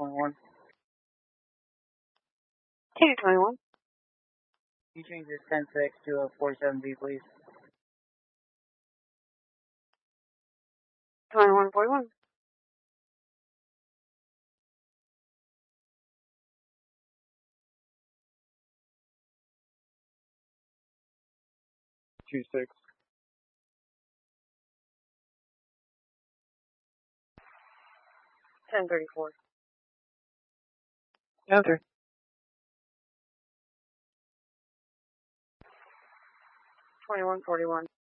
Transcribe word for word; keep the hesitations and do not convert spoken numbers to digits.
twenty-one. two twenty-one. You change this ten six to a forty-seven B, please. twenty-one forty-one. two six. ten thirty-four. Enter. twenty-one forty-one.